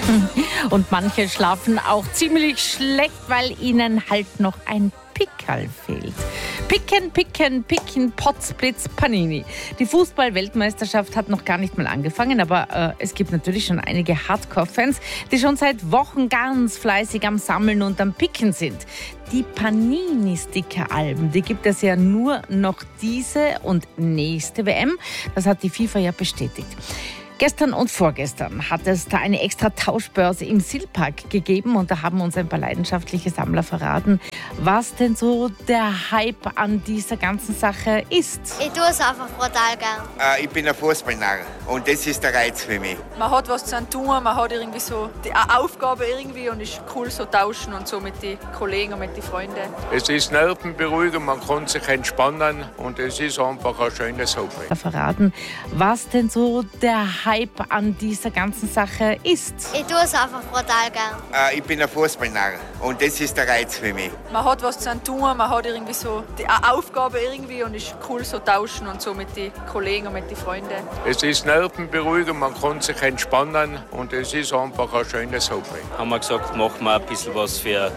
Und manche schlafen auch ziemlich schlecht, weil ihnen halt noch ein Pickerl fehlt. Picken, Potzblitz, Panini. Die Fußball-Weltmeisterschaft hat noch gar nicht mal angefangen, aber es gibt natürlich schon einige Hardcore-Fans, die schon seit Wochen ganz fleißig am Sammeln und am Picken sind. Die Panini-Sticker-Alben, die gibt es ja nur noch diese und nächste WM. Das hat die FIFA ja bestätigt. Gestern und vorgestern hat es da eine extra Tauschbörse im Silpark gegeben und da haben uns ein paar leidenschaftliche Sammler verraten, was denn so der Hype an dieser ganzen Sache ist. Ich tue es einfach brutal gern. Ich bin ein Fußballnarr und das ist der Reiz für mich. Man hat was zu tun, man hat irgendwie so die Aufgabe irgendwie und ist cool so tauschen und so mit den Kollegen und mit den Freunden. Es ist nervenberuhigend, man kann sich entspannen und es ist einfach ein schönes Hobby. Verraten, was denn so der Hype an dieser ganzen Sache ist. Ich tue es einfach brutal gern. Ich bin ein Fußballnarr und das ist der Reiz für mich. Man hat was zu tun, man hat irgendwie so die Aufgabe irgendwie und ist cool so tauschen und so mit den Kollegen und mit den Freunden. Es ist nervenberuhigend, man kann sich entspannen und es ist einfach ein schönes Hobby. Haben wir gesagt, machen wir ein bisschen was für